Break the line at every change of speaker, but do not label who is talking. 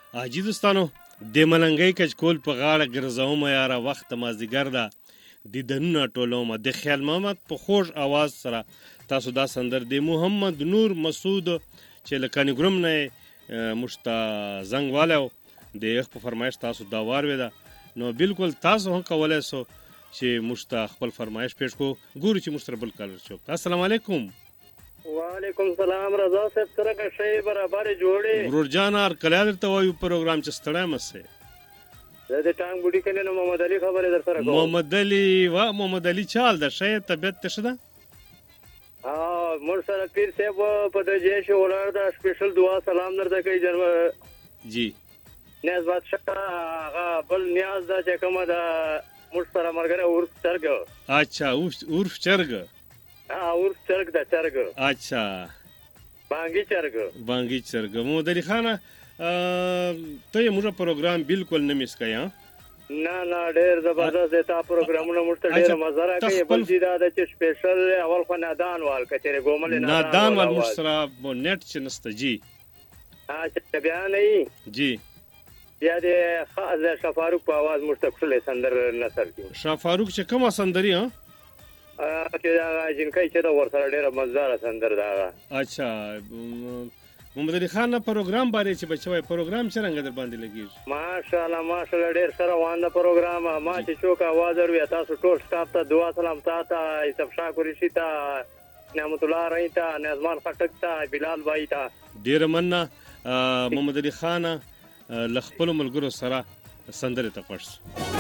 حاجي دوستانو د ملنګۍ کچکول په غاړه ګرځوم یاره وخت مازدیګر ده دیدنونه ټولومه د خیال محمد په خوږ اواز سره تاسو دا سندر د محمد نور مسعود چې له کانګروم نه موږ ته زنګ والو د یخ په فرمایش تاسو دا وارویده نو بالکل تاسو هم کولی سو چې موږ ته خپل فرمایش پیش کو ګورو چې موږ سره بل کالر چوک. السلام علیکم.
وعلیکم السلام. رضا صاحب څنګه شی برابر جوړې
ورور جان ار کله درته وایو پروګرام چې ستړی مسه
د ټانګ بوډي کله نو محمد علي خبره در سره کوم.
محمد علي محمد علي چال د شی طبيعت ته شده
مور سره پیر صاحب په د جیش ولر دا سپیشل دعا سلام درته کوي جناب
جی
نیاز بادشاہ بل نیاز دا چې کومه دا مور سره مرګره ورف چرګ.
اچھا ورف چرګ.
ورف چرګ دا چرګ.
اچھا
بانګي چرګ.
محمد علي خان ته یې موږ پروګرام بالکل نه میس کړی.
نه ډېر زبردست دی. تا پروګرامونه موږ ته ډېره مزه راکوي. بل چې دا د چې سپیشل اول خو نادان وال کچېرې ګومل
نادان وال موږ سره نیټ چې نسته. جی
چې بیا نه
جی
بیا د خاص شفاروق په आवाज موږ ته کړلې سندر نثر کې
شفاروق چې کومه سندري
چې دا جنکۍ چې دا ورسره ډېره مزدار سندر دا.
اچھا محمد علي خان پروګرام باندې چې بچوي پروګرام څنګه در باندې لګیږي؟
ماشاءالله ډېر سره وانه پروګرام ما چې څوک आवाज ورو تاسو ټول سټاف ته دعا سلام ته ایسف شاه قریشی ته نعمت الله رای ته نظمان خټک ته بلال بای ته
ډېر مننه. محمد علي خان لخپل ملګرو سره سندره ته پښ